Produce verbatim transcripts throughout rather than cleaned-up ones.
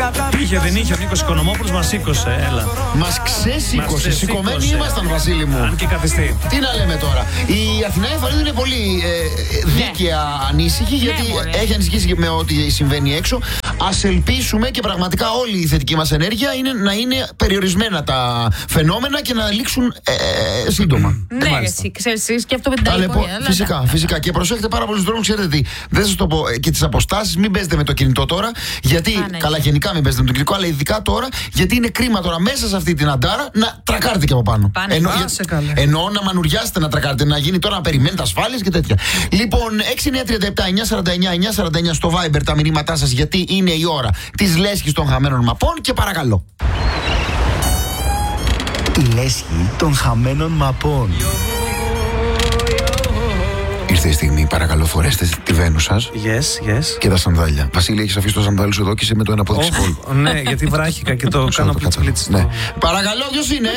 Είχε, δεν είχε ο Νίκος Οικονομόπουλος, μας σήκωσε, έλα. Μας ξέσηκωσε, σηκωμένοι ήμασταν, Βασίλη μου. Αν και καθιστεί. Τι να λέμε τώρα. Η Αθηνά Εφαρίδου είναι πολύ ε, δίκαια ναι. ανήσυχη, γιατί ναι, έχει ανησυχήσει με ό,τι συμβαίνει έξω. Ας ελπίσουμε και πραγματικά όλη η θετική μας ενέργεια είναι να είναι περιορισμένα τα φαινόμενα και να λήξουν ε, σύντομα. Ναι, εσύ ξέρεις, και αυτό με την ταλαιπωρία. Φυσικά, φυσικά. Και προσέχετε πάρα πολλούς δρόμους, ξέρετε τι. Δεν σας το πω. Και τις αποστάσεις, μην παίζετε με το κινητό τώρα. Γιατί, Α, ναι. καλά, γενικά μην παίζετε με το κινητό, αλλά ειδικά τώρα, γιατί είναι κρίμα τώρα μέσα σε αυτή την αντάρα να τρακάρετε και από πάνω. Ενώ, ενώ να μανουριάσετε να τρακάρετε, να γίνει τώρα να περιμένετε ασφάλειες και τέτοια. Λοιπόν, έξι εννιά τρία επτά εννιά σαράντα εννιά εννιά σαράντα εννιά στο Viber τα μηνύματά σας, γιατί είναι η ώρα της λέσχης των χαμένων μαπών και παρακαλώ. Η λέσχη των χαμένων μαπών. Ήρθε η στιγμή, παρακαλώ, φορέστε τη βένου σας. Yes, yes. Και τα σανδάλια. Βασίλη, έχεις αφήσει το σανδάλι σου εδώ και είσαι με το ένα πόδι ξυπόλου. Ναι, γιατί βράχηκα και το κάνω πλητσπλίτς. Ναι. Παρακαλώ, ποιος είναι?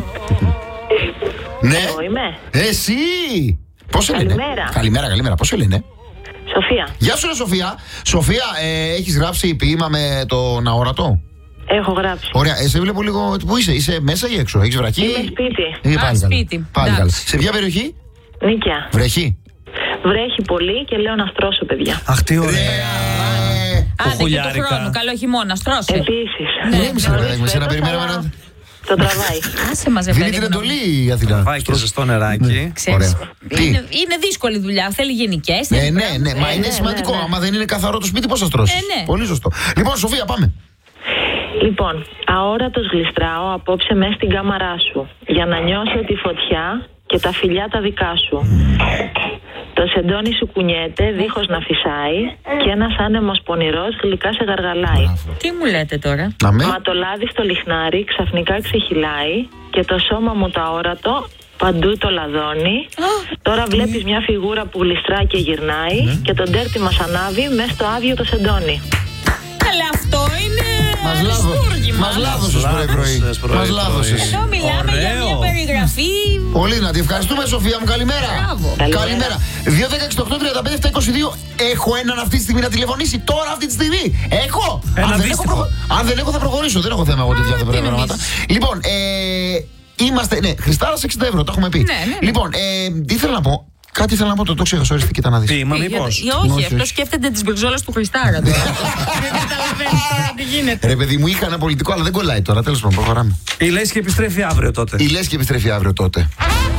Ναι. Εγώ είμαι. Εσύ! Πώς σε λένε? Καλημέρα. Καλημέρα, καλημέρα. Πώς σε λένε? Σοφία. Γεια σου, ρε Σοφία. Σοφία, ε, έχεις γράψει ποίημα με τον αόρατο? Έχω γράψει. Ωραία, ε, σε βλέπω λίγο. Πού είσαι, είσαι μέσα ή έξω? Έχεις βραχή? Είμαι σπίτι. Ε, πάλι Α, σπίτι. Πάλι καλά. Σε ποια περιοχή? Νίκαια. Βρέχει? Βρέχει πολύ και λέω να στρώσω, παιδιά. Αχ, τι ωραία. Άντε και του χρόνου, καλό χειμώνα, στρώσε. Επίσης. Ναι, εμείς με σένα περιμέναμε να... Το τραβάει. Άσε μας, δίνει την εντολή η Αθηνά. Πάει και ζεστό νεράκι. Ξέρεις, είναι, είναι δύσκολη δουλειά, θέλει γενικές. Ναι, ναι, ναι, μα είναι σημαντικό. Άμα δεν είναι καθαρό το σπίτι, πώς θα στρώσεις? Πολύ σωστό. Λοιπόν, Σοφία, πάμε. Λοιπόν, αόρατος γλιστράω απόψε μέσα στην κάμαρά σου, για να νιώσω τη φωτιά και τα φιλιά τα δικά σου. Το σεντόνι σου κουνιέται δίχως να φυσάει και ένας άνεμος πονηρός γλυκά σε γαργαλάει. Τι μου λέτε τώρα? Μα το λάδι στο λιχνάρι ξαφνικά ξεχυλάει και το σώμα μου το αόρατο παντού το λαδώνει. Τώρα βλέπεις μια φιγούρα που γλιστρά και γυρνάει και το ντέρτι μας ανάβει μέσα στο άδειο το σεντόνι. Αλλά αυτό είναι αριστούργημα. Μας λάδωσες πρωί-πρωί. Μας λάδωσες. Εδώ μιλάμε για μια περιγραφή. Πολύ να τη ευχαριστούμε, Σοφία μου. Καλημέρα. Καλημέρα. δύο δέκα εξήντα οκτώ τριάντα πέντε επτακόσια είκοσι δύο. Έχω έναν αυτή τη στιγμή να τηλεφωνήσει. Τώρα αυτή τη στιγμή. Έχω. Αν δεν έχω, προ... Αν δεν έχω θα προχωρήσω. Δεν έχω θέμα εγώ τέτοια πράγματα. Λοιπόν, ε, είμαστε. Ναι, Χριστάρας εξήντα ευρώ. Το έχουμε πει. Λοιπόν, τι ήθελα να πω. Κάτι ήθελα να πω, το, το ξέχασα, ορίστε, κοίτα να δεις. Τι, μα μήπως? Όχι, αυτό σκέφτεται τις μπριζόλες του Χριστάρα. Δεν καταλαβαίνεις τώρα τι γίνεται. Ρε παιδί μου, είχα ένα πολιτικό, αλλά δεν κολλάει τώρα, τέλος πάντων, προχωράμε. Η Λέσχη επιστρέφει αύριο τότε. Η Λέσχη επιστρέφει αύριο τότε.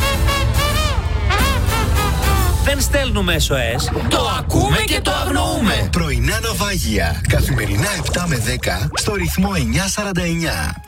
Δεν στέλνουμε ες ο ες. Το ακούμε και το αγνοούμε. Πρωινά ναυάγια. Καθημερινά επτά με δέκα στο ρυθμό εννιά σαράντα εννιά.